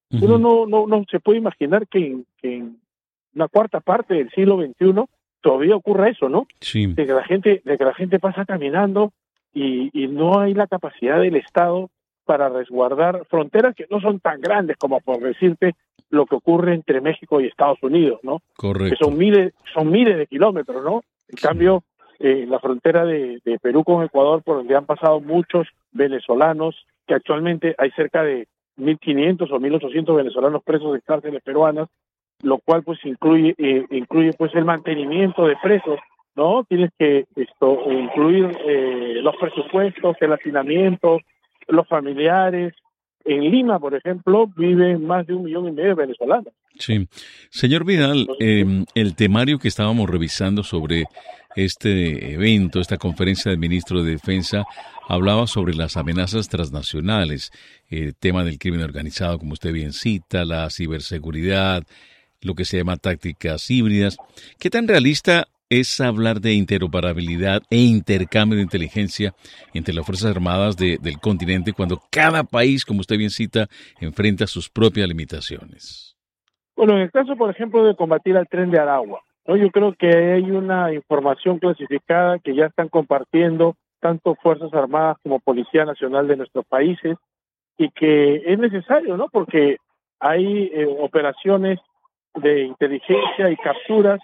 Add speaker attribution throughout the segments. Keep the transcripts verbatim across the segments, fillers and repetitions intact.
Speaker 1: Uno no, no, no se puede imaginar que en, que en una cuarta parte del siglo veintiuno todavía ocurra eso, ¿no?
Speaker 2: Sí.
Speaker 1: De que la gente, de que la gente pasa caminando y, y no hay la capacidad del Estado para resguardar fronteras que no son tan grandes como por decirte lo que ocurre entre México y Estados Unidos, ¿no?
Speaker 2: Correcto.
Speaker 1: Que son miles, son miles de kilómetros, ¿no? En
Speaker 2: Sí.
Speaker 1: cambio, eh, la frontera de, de Perú con Ecuador, por donde han pasado muchos venezolanos, que actualmente hay cerca de mil quinientos o mil ochocientos venezolanos presos en cárceles peruanas, lo cual pues incluye eh, incluye pues el mantenimiento de presos, ¿no? Tienes que esto incluir eh, los presupuestos, el hacinamiento, los familiares. En Lima, por ejemplo, viven más de un millón y medio de venezolanos.
Speaker 2: Sí. Señor Vidal,
Speaker 1: Entonces,
Speaker 2: eh, el temario que estábamos revisando sobre este evento, esta conferencia del ministro de Defensa, hablaba sobre las amenazas transnacionales, el tema del crimen organizado, como usted bien cita, la ciberseguridad, lo que se llama tácticas híbridas. ¿Qué tan realista es hablar de interoperabilidad e intercambio de inteligencia entre las Fuerzas Armadas de, del continente cuando cada país, como usted bien cita, enfrenta sus propias limitaciones?
Speaker 1: Bueno, en el caso, por ejemplo, de combatir al Tren de Aragua, ¿no? Yo creo que hay una información clasificada que ya están compartiendo tanto Fuerzas Armadas como Policía Nacional de nuestros países y que es necesario, ¿no? Porque hay eh, operaciones de inteligencia y capturas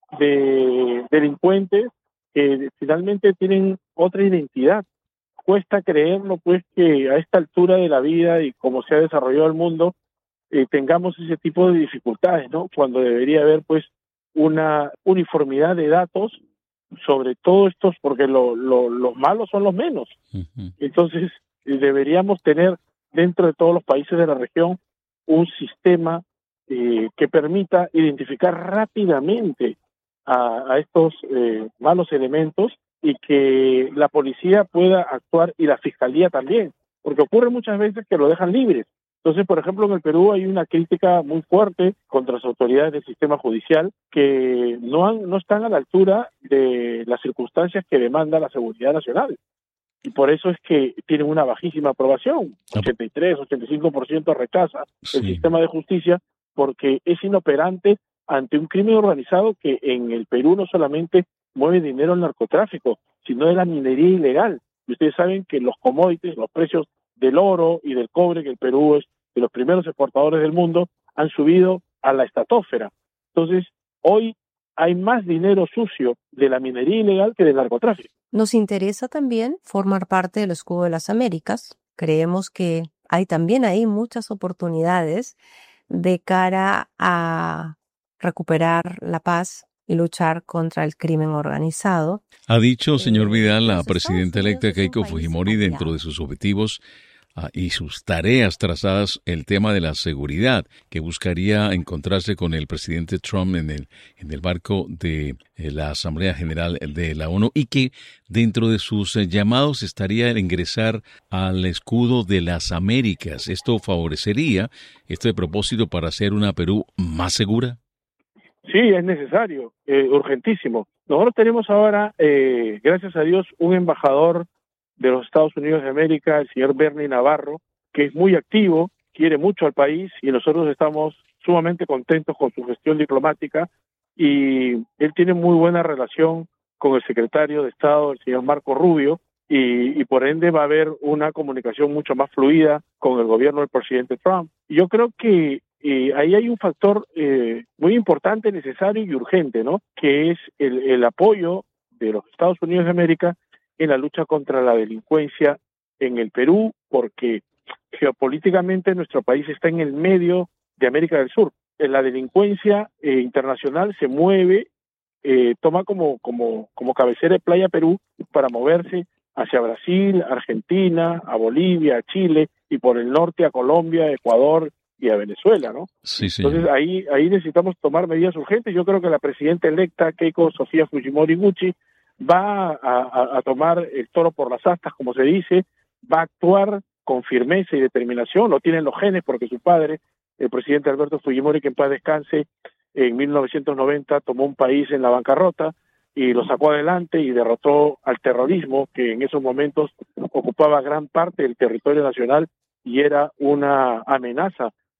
Speaker 1: de delincuentes que finalmente tienen otra identidad. Cuesta creerlo, pues, que a esta altura de la vida y como se ha desarrollado el mundo, eh, tengamos ese tipo de dificultades, ¿no? Cuando debería haber, pues, una uniformidad de datos sobre todo estos, porque lo, lo, los malos son los menos.
Speaker 2: Uh-huh.
Speaker 1: Entonces, eh, deberíamos tener dentro de todos los países de la región un sistema eh, que permita identificar rápidamente a, a estos eh, malos elementos y que la policía pueda actuar y la fiscalía también, porque ocurre muchas veces que lo dejan libres. Entonces, por ejemplo, en el Perú hay una crítica muy fuerte contra las autoridades del sistema judicial que no han, no están a la altura de las circunstancias que demanda la seguridad nacional. Y por eso es que tienen una bajísima aprobación, ochenta y tres, ochenta y cinco por ciento rechaza
Speaker 2: Sí.
Speaker 1: el sistema de justicia porque es inoperante ante un crimen organizado que en el Perú no solamente mueve dinero al narcotráfico, sino de la minería ilegal. Y ustedes saben que los commodities, los precios del oro y del cobre, que el Perú es de los primeros exportadores del mundo, han subido a la estratosfera. Entonces, hoy hay más dinero sucio de la minería ilegal que del narcotráfico.
Speaker 3: Nos interesa también formar parte del Escudo de las Américas. Creemos que hay también ahí muchas oportunidades de cara a recuperar la paz y luchar contra el crimen organizado.
Speaker 2: Ha dicho, señor Vidal, la
Speaker 3: Los
Speaker 2: presidenta
Speaker 3: Estados
Speaker 2: electa
Speaker 3: Unidos es un
Speaker 2: Keiko
Speaker 3: país
Speaker 2: Fujimori, dentro
Speaker 3: aliado.
Speaker 2: de sus objetivos ah, y sus tareas trazadas, el tema de la seguridad, que buscaría encontrarse con el presidente Trump en el, en el marco de eh, la Asamblea General de la ONU y que dentro de sus eh, llamados estaría el ingresar al escudo de las Américas. ¿Esto favorecería este propósito para hacer una Perú más segura?
Speaker 1: Sí, es necesario, eh, urgentísimo. Nosotros tenemos ahora, eh, gracias a Dios, un embajador de los Estados Unidos de América, el señor Bernie Navarro, que es muy activo, quiere mucho al país y nosotros estamos sumamente contentos con su gestión diplomática y él tiene muy buena relación con el secretario de Estado, el señor Marco Rubio, y, y por ende va a haber una comunicación mucho más fluida con el gobierno del presidente Trump. Y yo creo que eh, ahí hay un factor eh, muy importante, necesario y urgente, ¿no? Que es el, el apoyo de los Estados Unidos de América en la lucha contra la delincuencia en el Perú, porque geopolíticamente nuestro país está en el medio de América del Sur. La delincuencia eh, internacional se mueve, eh, toma como, como, como cabecera de playa Perú para moverse hacia Brasil, Argentina, a Bolivia, a Chile y por el norte a Colombia, Ecuador y a Venezuela, ¿no?
Speaker 2: Sí, señor.
Speaker 1: Entonces ahí ahí necesitamos tomar medidas urgentes. Yo creo que la presidenta electa Keiko Sofía Fujimori Gucci va a, a, a tomar el toro por las astas, como se dice, va a actuar con firmeza y determinación, lo tienen los genes porque su padre, el presidente Alberto Fujimori, que en paz descanse, en mil novecientos noventa tomó un país en la bancarrota y lo sacó adelante y derrotó al terrorismo que en esos momentos ocupaba gran parte del territorio nacional y era una amenaza